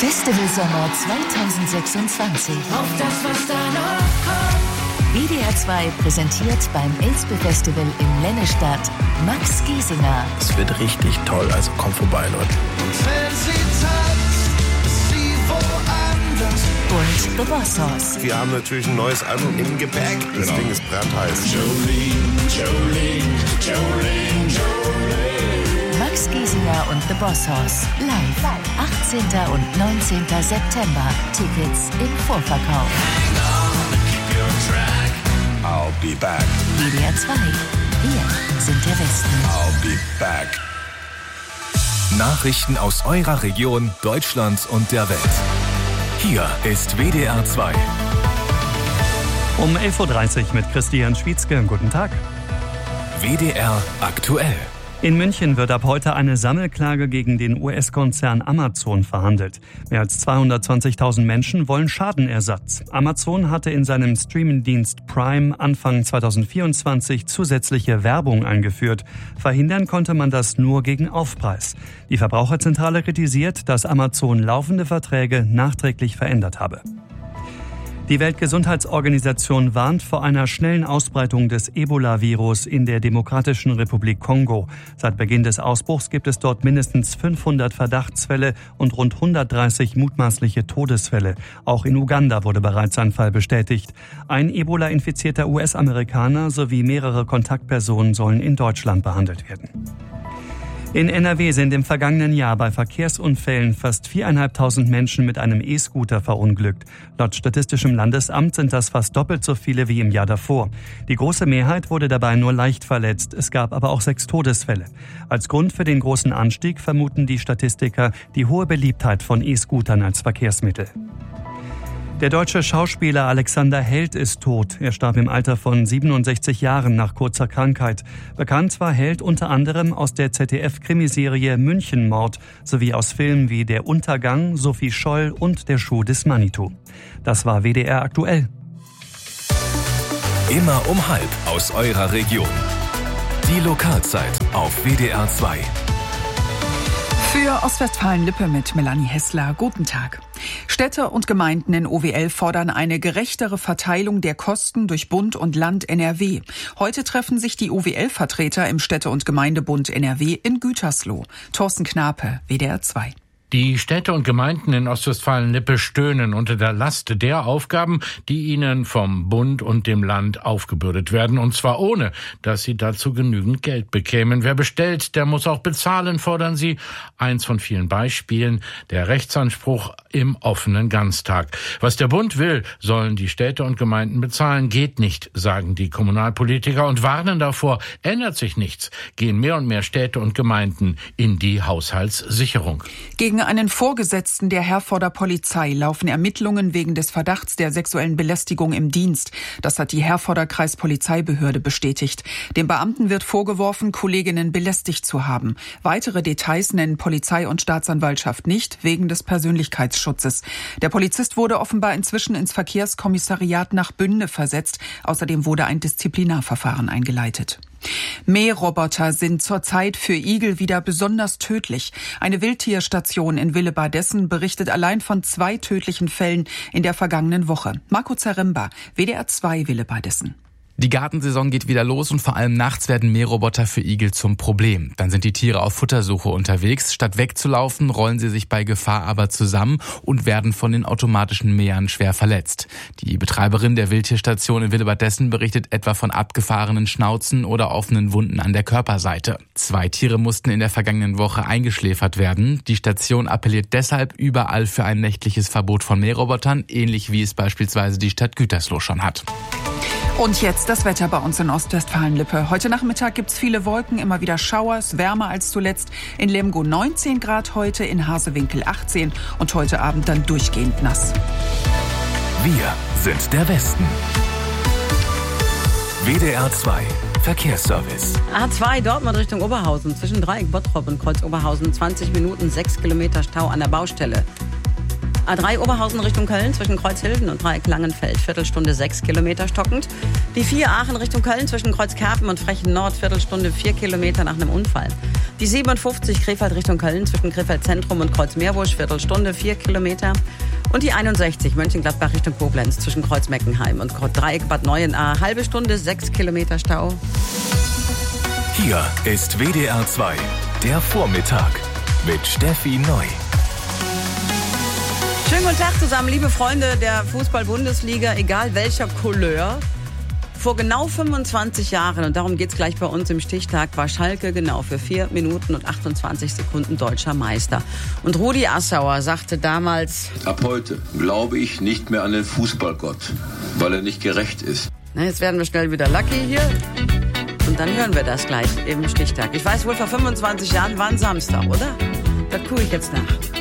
Festival Sommer 2026. Auf das, was da noch kommt. WDR 2 präsentiert beim Elspe Festival in Lennestadt Max Giesinger. Es wird richtig toll, also kommt vorbei, Leute. Und wenn sie tanzt, ist sie woanders. Und The Boss Hoss. Wir haben natürlich ein neues Album im Gepäck. Das Ding ist brandheiß. Jolene. Max Giesinger und The Boss Hoss. Live. 18. und 19. September. Tickets im Vorverkauf. I'll be back. WDR 2. Wir sind der Westen. I'll be back. Nachrichten aus eurer Region, Deutschland und der Welt. Hier ist WDR 2. Um 11.30 Uhr mit Christian Schwietzke. Guten Tag. WDR aktuell. In München wird ab heute eine Sammelklage gegen den US-Konzern Amazon verhandelt. Mehr als 220.000 Menschen wollen Schadenersatz. Amazon hatte in seinem Streamingdienst Prime Anfang 2024 zusätzliche Werbung eingeführt. Verhindern konnte man das nur gegen Aufpreis. Die Verbraucherzentrale kritisiert, dass Amazon laufende Verträge nachträglich verändert habe. Die Weltgesundheitsorganisation warnt vor einer schnellen Ausbreitung des Ebola-Virus in der Demokratischen Republik Kongo. Seit Beginn des Ausbruchs gibt es dort mindestens 500 Verdachtsfälle und rund 130 mutmaßliche Todesfälle. Auch in Uganda wurde bereits ein Fall bestätigt. Ein Ebola-infizierter US-Amerikaner sowie mehrere Kontaktpersonen sollen in Deutschland behandelt werden. In NRW sind im vergangenen Jahr bei Verkehrsunfällen fast 4.500 Menschen mit einem E-Scooter verunglückt. Laut Statistischem Landesamt sind das fast doppelt so viele wie im Jahr davor. Die große Mehrheit wurde dabei nur leicht verletzt. Es gab aber auch 6 Todesfälle. Als Grund für den großen Anstieg vermuten die Statistiker die hohe Beliebtheit von E-Scootern als Verkehrsmittel. Der deutsche Schauspieler Alexander Held ist tot. Er starb im Alter von 67 Jahren nach kurzer Krankheit. Bekannt war Held unter anderem aus der ZDF-Krimiserie Münchenmord sowie aus Filmen wie Der Untergang, Sophie Scholl und Der Schuh des Manitou. Das war WDR aktuell. Immer um 12 aus eurer Region. Die Lokalzeit auf WDR 2. Für Ostwestfalen-Lippe mit Melanie Hessler. Guten Tag. Städte und Gemeinden in OWL fordern eine gerechtere Verteilung der Kosten durch Bund und Land NRW. Heute treffen sich die OWL-Vertreter im Städte- und Gemeindebund NRW in Gütersloh. Thorsten Knape, WDR 2. Die Städte und Gemeinden in Ostwestfalen-Lippe stöhnen unter der Last der Aufgaben, die ihnen vom Bund und dem Land aufgebürdet werden. Und zwar ohne, dass sie dazu genügend Geld bekämen. Wer bestellt, der muss auch bezahlen, fordern sie. Eins von vielen Beispielen, der Rechtsanspruch im offenen Ganztag. Was der Bund will, sollen die Städte und Gemeinden bezahlen. Geht nicht, sagen die Kommunalpolitiker und warnen davor, ändert sich nichts, gehen mehr und mehr Städte und Gemeinden in die Haushaltssicherung. Gegen einen Vorgesetzten der Herforder Polizei laufen Ermittlungen wegen des Verdachts der sexuellen Belästigung im Dienst. Das hat die Herforder Kreispolizeibehörde bestätigt. Dem Beamten wird vorgeworfen, Kolleginnen belästigt zu haben. Weitere Details nennen Polizei und Staatsanwaltschaft nicht, wegen des Persönlichkeitsschutzes. Der Polizist wurde offenbar inzwischen ins Verkehrskommissariat nach Bünde versetzt. Außerdem wurde ein Disziplinarverfahren eingeleitet. Mähroboter sind zurzeit für Igel wieder besonders tödlich. Eine Wildtierstation in Willebadessen berichtet allein von 2 tödlichen Fällen in der vergangenen Woche. Marco Zaremba, WDR 2 Willebadessen. Die Gartensaison geht wieder los und vor allem nachts werden Mähroboter für Igel zum Problem. Dann sind die Tiere auf Futtersuche unterwegs. Statt wegzulaufen, rollen sie sich bei Gefahr aber zusammen und werden von den automatischen Mähern schwer verletzt. Die Betreiberin der Wildtierstation in Willebadessen berichtet etwa von abgefahrenen Schnauzen oder offenen Wunden an der Körperseite. 2 Tiere mussten in der vergangenen Woche eingeschläfert werden. Die Station appelliert deshalb überall für ein nächtliches Verbot von Mährobotern, ähnlich wie es beispielsweise die Stadt Gütersloh schon hat. Und jetzt das Wetter bei uns in Ostwestfalen-Lippe. Heute Nachmittag gibt's viele Wolken, immer wieder Schauer, es wärmer als zuletzt. In Lemgo 19 Grad heute, in Hasewinkel 18 und heute Abend dann durchgehend nass. Wir sind der Westen. WDR 2 Verkehrsservice. A2 Dortmund Richtung Oberhausen. Zwischen Dreieck Bottrop und Kreuz Oberhausen 20 Minuten, 6 Kilometer Stau an der Baustelle. A3 Oberhausen Richtung Köln zwischen Kreuzhilden und Dreieck-Langenfeld, Viertelstunde 6 Kilometer stockend. Die 4 Aachen Richtung Köln zwischen Kreuzkerpen und Frechen Nord, Viertelstunde 4 Kilometer nach einem Unfall. Die 57 Krefeld Richtung Köln zwischen Krefeld Zentrum und Kreuzmeerbusch, Viertelstunde 4 Kilometer. Und die 61 Mönchengladbach Richtung Koblenz zwischen Kreuz-Meckenheim und Dreieck Bad Neuenahr, halbe Stunde 6 Kilometer Stau. Hier ist WDR 2, der Vormittag mit Steffi Neu. Schönen guten Tag zusammen, liebe Freunde der Fußball-Bundesliga, egal welcher Couleur. Vor genau 25 Jahren, und darum geht's gleich bei uns im Stichtag, war Schalke genau für 4 Minuten und 28 Sekunden deutscher Meister. Und Rudi Assauer sagte damals: Ab heute glaube ich nicht mehr an den Fußballgott, weil er nicht gerecht ist. Na, jetzt werden wir schnell wieder lucky hier. Und dann hören wir das gleich im Stichtag. Ich weiß wohl, vor 25 Jahren war ein Samstag, oder? Das tue ich jetzt nach.